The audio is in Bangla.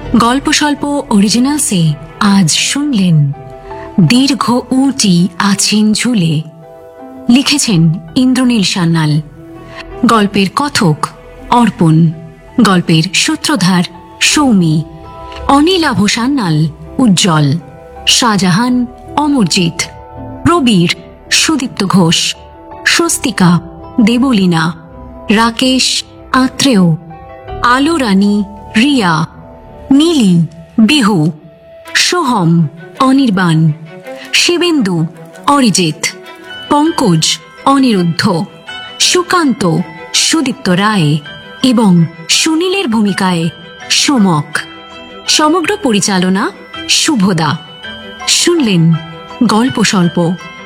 গল্প স্বল্প অরিজিনালসে আজ শুনলেন দীর্ঘ উটি আছেন ঝুলে। লিখেছেন ইন্দ্রনীল সান্যাল। গল্পের কথক অর্পণ। গল্পের সূত্রধার সৌমি। অনিলাভ সান্যাল উজ্জ্বল। শাহজাহান অমরজিৎ। প্রবীর সুদীপ্ত ঘোষ। স্বস্তিকা দেবলীনা। রাকেশ আত্রেয়। আলো রানী রিয়া। নীলি বিহু। সোহম অনির্বাণ। শিবেন্দু অরিজিৎ। পঙ্কজ অনিরুদ্ধ। সুকান্ত সুদীপ্ত রায় এবং সুনীলের ভূমিকায় সোমক। সমগ্র পরিচালনা শুভদা। শুনলেন গল্প স্বল্প।